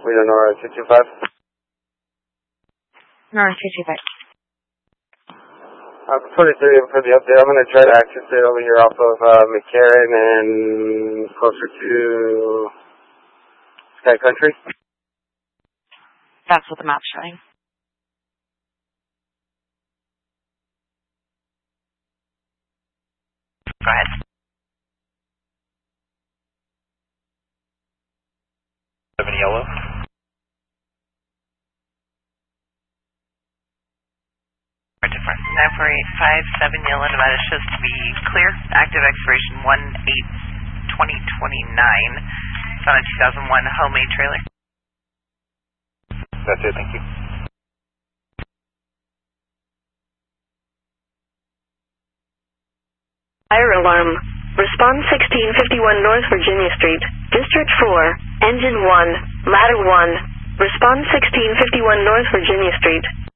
We don't know, 225. No, 225. 23 for the update. I'm going to try to access it over here off of McCarran and closer to Sky Country. That's what the map's showing. Go ahead. 7 yellow. Different. 94857 yellow, Nevada shows to be clear. Active expiration 1/8/2029. It's on a 2001 homemade trailer. That's it, thank you. Fire alarm. Response 1651 North Virginia Street. District 4. Engine 1. Ladder 1. Response 1651 North Virginia Street.